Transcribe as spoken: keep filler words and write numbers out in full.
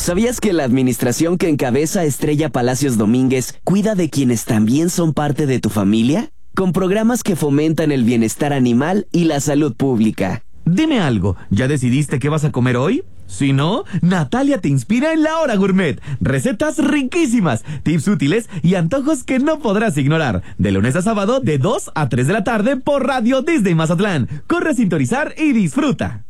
¿Sabías que la administración que encabeza Estrella Palacios Domínguez cuida de quienes también son parte de tu familia? Con programas que fomentan el bienestar animal y la salud pública. Dime algo, ¿ya decidiste qué vas a comer hoy? Si no, Natalia te inspira en La Hora Gourmet. Recetas riquísimas, tips útiles y antojos que no podrás ignorar. De lunes a sábado, de dos a tres de la tarde por Radio Disney Mazatlán. Corre a sintonizar y disfruta.